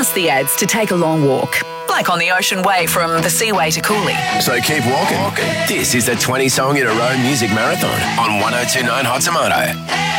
past the ads to take a long walk, like on the Ocean Way from the Seaway to Cooley. So keep walking. This is the 20 Song in a Row Music Marathon on 102.9 Hot Tomato.